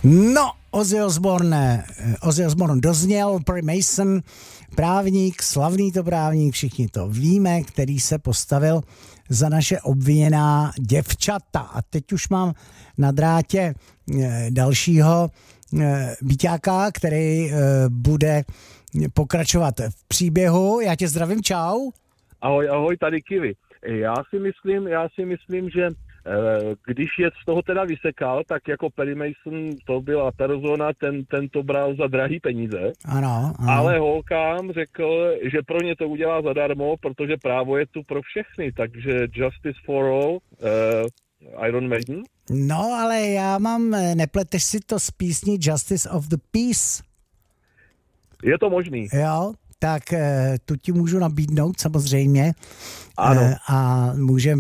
No, Ozzy Osbourne dozněl, Perry Mason, právník, slavný to právník, všichni to víme, který se postavil za naše obviněná děvčata. A teď už mám na drátě dalšího byťáka, který bude pokračovat v příběhu. Já tě zdravím, čau. Ahoj, tady Kiwi. Já si myslím, že když je z toho teda vysekal, tak jako Perry Mason to byla persona, ten to bral za drahý peníze. Ano. Ale holkám řekl, že pro ně to udělá zadarmo, protože právo je tu pro všechny, takže Justice for All, Iron Maiden. No, ale já nepleteš si to z písní Justice of the Peace? Je to možný. Jo, tak tu ti můžu nabídnout samozřejmě. Ano. A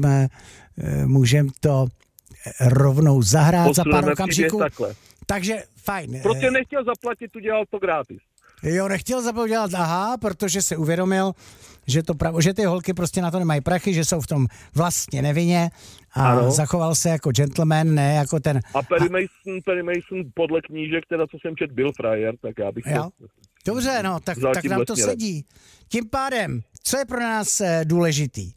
můžem to rovnou zahrát za pár okamžiků. Takže fajn. Prostě nechtěl zaplatit, udělal to gratis. Jo, nechtěl zaplatit, protože se uvědomil, že ty holky prostě na to nemají prachy, že jsou v tom vlastně nevinně a zachoval se jako gentleman, ne jako ten... A Perry Mason podle knížek, teda co jsem čet, byl frajer, tak já bych to... Dobře, no, tak nám to sedí. Tím pádem, co je pro nás důležitý?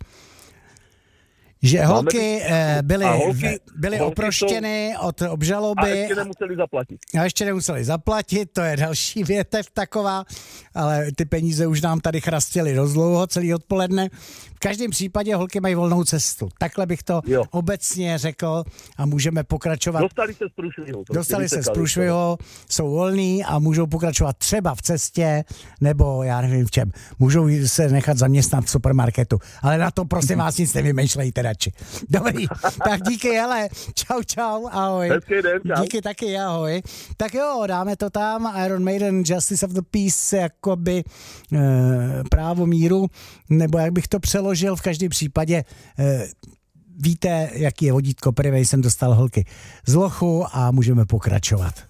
Že holky byly oproštěny od obžaloby. A ještě nemuseli zaplatit. To je další větev taková, ale ty peníze už nám tady chrastily dost dlouho, celý odpoledne. V každém případě holky mají volnou cestu. Takhle bych to obecně řekl a můžeme pokračovat. Dostali se z průšvihu, jsou volní a můžou pokračovat třeba v cestě, nebo já nevím v čem. Můžou se nechat zaměstnat v supermarketu. Ale na to prosím vás nic nevymýšlejte radši. Dobrý, tak díky, hele. Čau, ahoj. Hezký den, čau. Díky taky, ahoj. Tak jo, dáme to tam. Iron Maiden, Justice of the Peace, jakoby právo míru, nebo jak bych to přeložil, v každém případě víte, jaký je vodítko. Prvej jsem dostal holky z lochu a můžeme pokračovat.